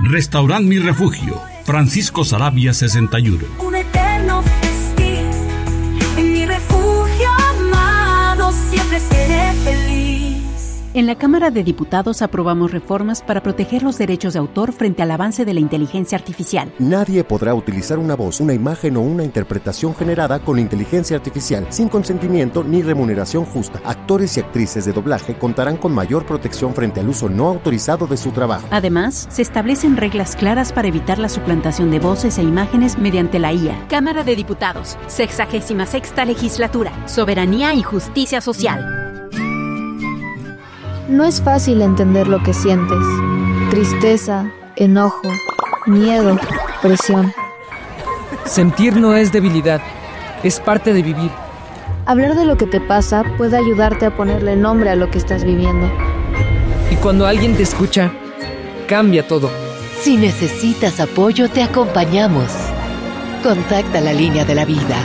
Restaurant Mi Refugio, Francisco Saravia 61. Un eterno festín, en mi refugio amado siempre seré feliz. En la Cámara de Diputados aprobamos reformas para proteger los derechos de autor frente al avance de la inteligencia artificial. Nadie podrá utilizar una voz, una imagen o una interpretación generada con inteligencia artificial sin consentimiento ni remuneración justa. Actores y actrices de doblaje contarán con mayor protección frente al uso no autorizado de su trabajo. Además, se establecen reglas claras para evitar la suplantación de voces e imágenes mediante la IA. Cámara de Diputados, 66ª Legislatura, Soberanía y Justicia Social. No es fácil entender lo que sientes. Tristeza, enojo, miedo, presión. Sentir no es debilidad, es parte de vivir. Hablar de lo que te pasa puede ayudarte a ponerle nombre a lo que estás viviendo. Y cuando alguien te escucha, cambia todo. Si necesitas apoyo, te acompañamos. Contacta la línea de la vida.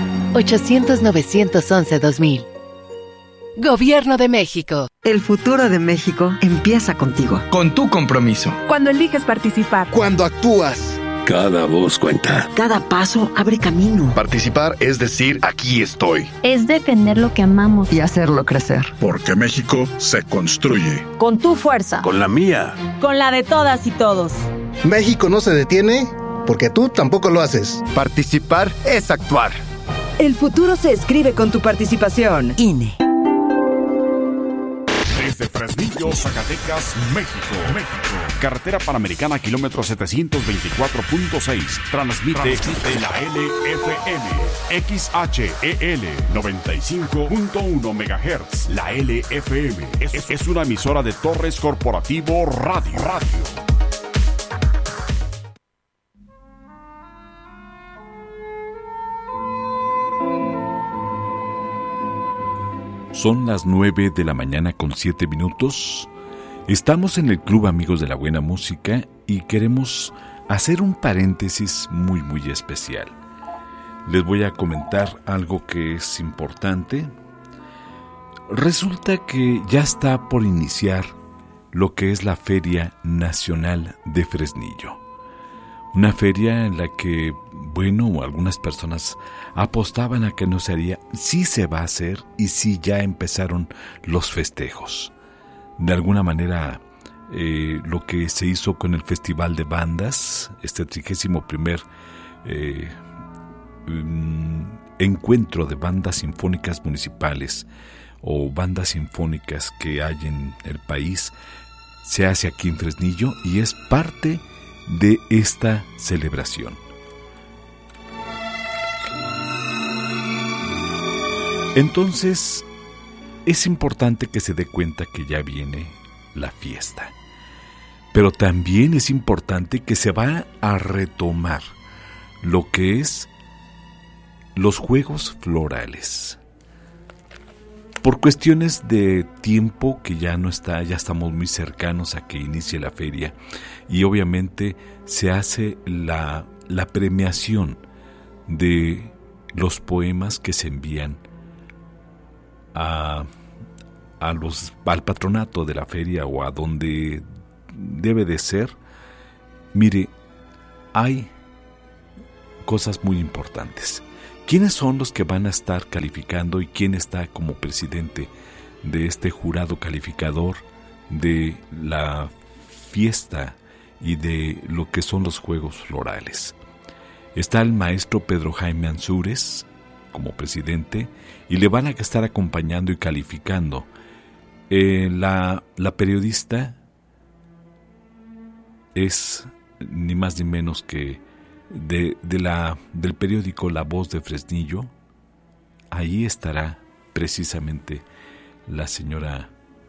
800-911-2000. Gobierno de México. El futuro de México empieza contigo. Con tu compromiso. Cuando eliges participar. Cuando actúas. Cada voz cuenta. Cada paso abre camino. Participar es decir, aquí estoy. Es defender lo que amamos. Y hacerlo crecer. Porque México se construye. Con tu fuerza. Con la mía. Con la de todas y todos. México no se detiene porque tú tampoco lo haces. Participar es actuar. El futuro se escribe con tu participación. INE. Desde Fresnillo, Zacatecas, México. Carretera Panamericana, kilómetro 724.6. Transmite la LFM. XHEL 95.1 MHz. La LFM es una emisora de Torres Corporativo Radio. Son las 9 de la mañana con 7 minutos. Estamos en el Club Amigos de la Buena Música y queremos hacer un paréntesis muy especial. Les voy a comentar algo que es importante. Resulta que ya está por iniciar lo que es la Feria Nacional de Fresnillo. Una feria en la que, algunas personas apostaban a que no se haría. Sí se va a hacer y sí ya empezaron los festejos. De alguna manera, lo que se hizo con el Festival de Bandas, este 31º encuentro de bandas sinfónicas municipales o bandas sinfónicas que hay en el país, se hace aquí en Fresnillo y es parte de esta celebración. Entonces, es importante que se dé cuenta que ya viene la fiesta. Pero también es importante que se va a retomar lo que es los juegos florales. Por cuestiones de tiempo que ya no está, ya estamos muy cercanos a que inicie la feria y obviamente se hace la premiación de los poemas que se envían al patronato de la feria o a donde debe de ser. Mire, hay cosas muy importantes. ¿Quiénes son los que van a estar calificando y quién está como presidente de este jurado calificador de la fiesta y de lo que son los Juegos Florales? Está el maestro Pedro Jaime Ansúrez como presidente y le van a estar acompañando y calificando la periodista es ni más ni menos que del periódico La Voz de Fresnillo. Ahí estará precisamente la señora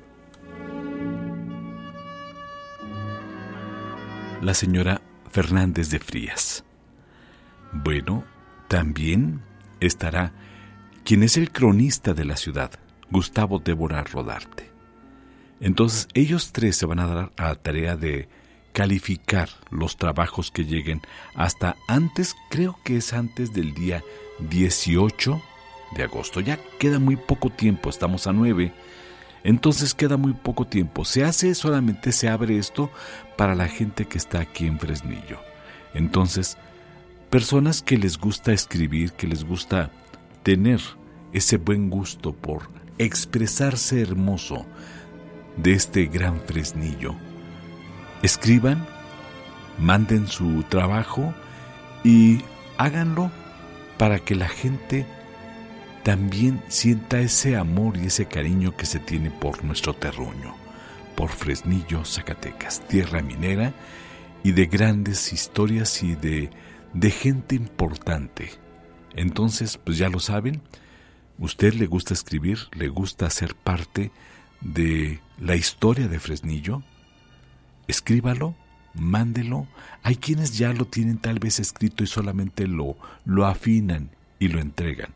Fernández de Frías. Bueno, también estará quien es el cronista de la ciudad, Gustavo Débora Rodarte. Entonces ellos tres se van a dar a la tarea de calificar los trabajos que lleguen hasta antes, creo que es antes del día 18 de agosto. Ya queda muy poco tiempo, estamos a 9. Entonces queda muy poco tiempo. Solamente se abre esto para la gente que está aquí en Fresnillo. Entonces, personas que les gusta escribir, que les gusta tener ese buen gusto por expresarse hermoso de este gran Fresnillo, escriban, manden su trabajo y háganlo para que la gente también sienta ese amor y ese cariño que se tiene por nuestro terruño, por Fresnillo, Zacatecas, tierra minera y de grandes historias y de gente importante. Entonces, pues ya lo saben, usted le gusta escribir, le gusta ser parte de la historia de Fresnillo, escríbalo, mándelo. Hay quienes ya lo tienen tal vez escrito y solamente lo afinan y lo entregan.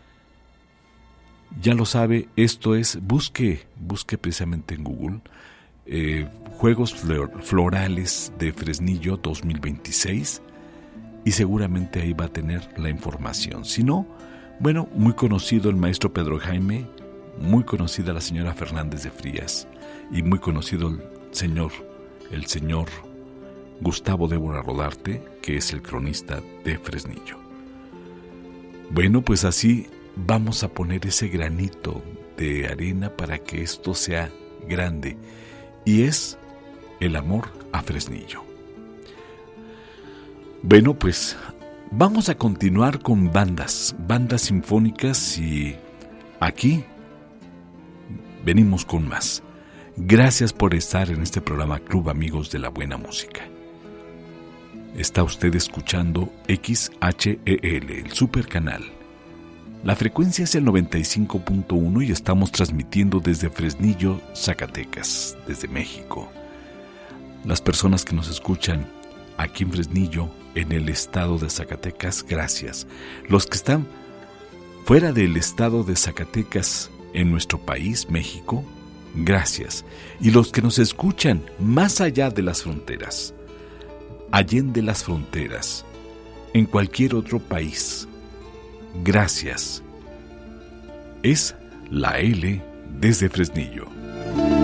Ya lo sabe, esto es, busque precisamente en Google Juegos Florales de Fresnillo 2026 y seguramente ahí va a tener la información. Si no, bueno, muy conocido el maestro Pedro Jaime, muy conocida la señora Fernández de Frías y muy conocido el señor Gustavo Débora Rodarte, que es el cronista de Fresnillo. Bueno, pues así vamos a poner ese granito de arena para que esto sea grande, y es el amor a Fresnillo. Bueno, pues vamos a continuar con bandas sinfónicas, y aquí venimos con más. Gracias por estar en este programa Club Amigos de la Buena Música. Está usted escuchando XHEL, el super canal. La frecuencia es el 95.1 y estamos transmitiendo desde Fresnillo, Zacatecas, desde México. Las personas que nos escuchan aquí en Fresnillo, en el estado de Zacatecas, gracias. Los que están fuera del estado de Zacatecas, en nuestro país, México, gracias. Y los que nos escuchan más allá de las fronteras, allende las fronteras, en cualquier otro país, gracias. Es la L desde Fresnillo.